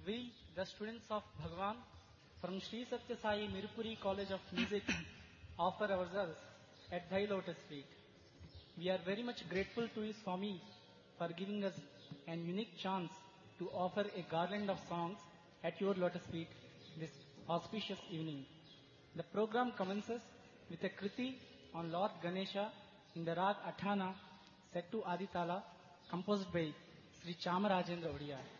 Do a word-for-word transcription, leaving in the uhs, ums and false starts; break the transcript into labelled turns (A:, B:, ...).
A: We, the students of Bhagwan from Sri Satya Sai Mirupuri College of Music, offer ourselves at Thy Lotus feet. We are very much grateful to His Swami for giving us an unique chance to offer a garland of songs at your lotus feet this auspicious evening. The program commences with a Kriti on Lord Ganesha in the Rag Athana set to Aditala, composed by Sri Chamarajendra Odia.